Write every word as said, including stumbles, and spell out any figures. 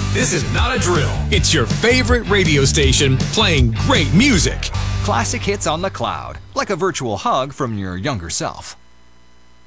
This is not a drill. It's your favorite radio station playing great music. Classic hits on the cloud, like a virtual hug from your younger self.